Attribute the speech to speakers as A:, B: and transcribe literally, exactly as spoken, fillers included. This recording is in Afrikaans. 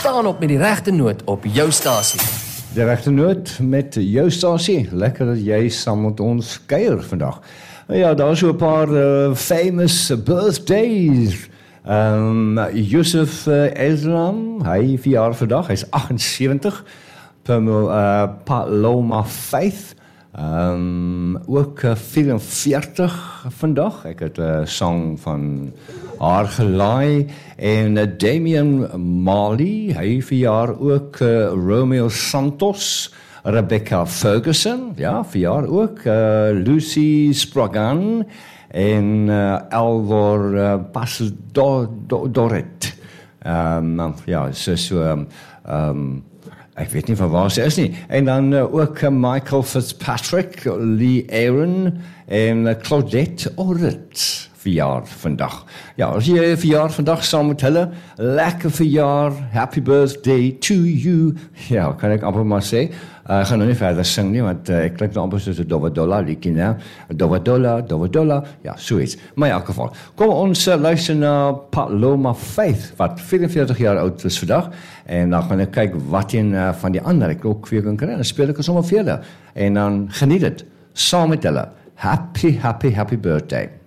A: staan op met die regte noot op jou stasie.
B: Die regte noot met jou stasie. Lekker dat jy saam met ons kuier vandag. Ja, daar is so 'n paar uh, famous birthdays. Um, Yusuf uh, Islam, hy verjaar vandag, hy's agt en sewentig. Pamela, uh, Paloma Faith, um, ook uh, vierenveertig vandag. Ek het 'n uh, song van haar gelaai. En uh, Damian Marley, hy verjaar ook. uh, Romeo Santos, Rebecca Ferguson, ja, verjaar ook. Uh, Lucy Spraggan en uh, Alvor uh, Pasdoret. Um, ja, so so um, um, ek weet nie van waar sy is nie. En dan uh, ook uh, Michael Fitzpatrick, Lee Aaron en uh, Claudette Orrit verjaar vandag. Ja, as jy verjaar vandag saam met hulle, lekker verjaar, happy birthday to you. Ja, kan ek amper maar sê. Uh, ek gaan nou nie verder sing nie, want uh, ek klink nou amper soos 'n Dovadola liedjie, né? Dovadola, Dovadola, ja, zoiets. Maar in elk geval, kom ons uh, luister na Paloma Faith, wat vierenveertig jaar oud is vandag, en dan gaan ek kyk wat een uh, van die ander ek ook vir kan kry, en dan speel ek sommer vir julle, en dan geniet dit, saam met hulle. Happy, happy, happy birthday.